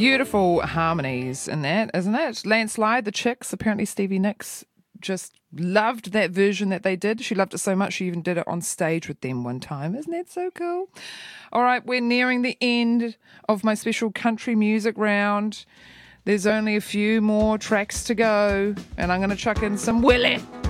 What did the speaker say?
Beautiful harmonies in that, isn't it? Landslide, the Chicks, apparently Stevie Nicks just loved that version that they did. She loved it so much she even did it on stage with them one time. Isn't that so cool? All right, we're nearing the end of my special country music round. There's only a few more tracks to go, and I'm going to chuck in some Willie.